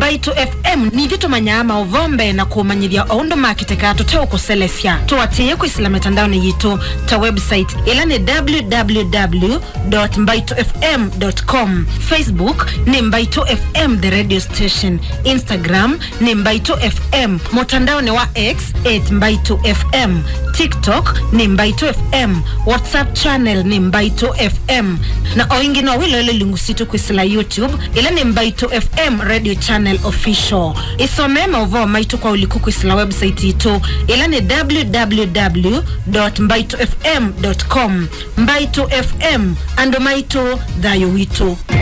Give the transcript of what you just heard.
Mbaito FM ni vito manyama uvombe na kumanyithia oundo makiteka tuteo kuselesya. Tuwatie kwa isla metandaoni yitu ta website ila ni www.mbaitofm.com. Facebook ni Mbaito FM the radio station. Instagram ni Mbaito FM. Motandaoni wa X @Mbaito FM. TikTok ni Mbaito FM. WhatsApp channel ni Mbaito FM. Na oingi no wilo ile lingusitu kwa isla YouTube ila ni Mbaito FM radio channel official. Isomema uvo Mbaito kwa ulikuku isla website ito ila ni www.mbaitofm.com. Mbaito FM ando Mbaito dayo wito.